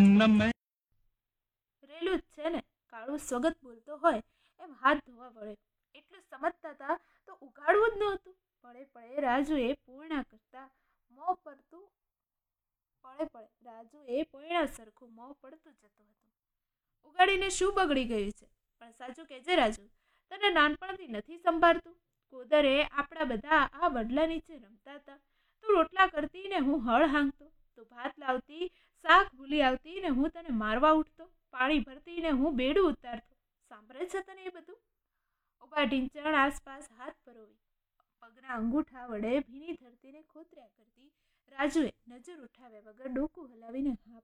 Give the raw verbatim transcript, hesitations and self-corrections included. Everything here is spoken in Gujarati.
રેલું જ છે ને, કાળું સ્વગત બોલતો હોય એમ હાથ ધોવા વળે. એટલું સમજતા હતા તો ઉગાડવું જ નહોતું. પળે પળે રાજુએ પૂર્ણા કરતા મોં પડતું પળે પળે રાજુએ પોયણા સરખું મોં પડતું જતું હતું. ઉગાડીને શું બગડી ગયું છે? પણ સાચું કહેજે રાજુ, તને નાનપણથી નથી સંભાળતું? કોદરે આપણા બધા આ વડલા નીચે રમતા હતા. તું રોટલા કરતી ને હું હળ હાંકતો. તું ભાત લાવતી, શાક ભૂલી આવતી ને હું તને મારવા ઉઠતો. પાણી ભરતી ને હું બેડું ઉતારતો. સાંભળે છે તને એ બધું? ઉભા ઢીંચણ આસપાસ હાથ પરોવી પગના અંગૂઠા વડે ભીની ધરતીને ખોતર્યા કરતી રાજુએ નજર ઉઠાવ્યા વગર ડોકું હલાવીને હા